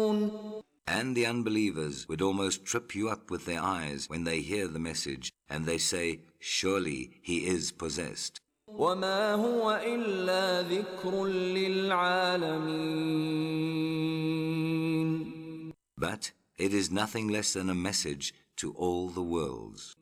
And the unbelievers would almost trip you up with their eyes when they hear the message, and they say, surely he is possessed. وما هو إلا ذكر للعالمين. But it is nothing less than a message to all the worlds.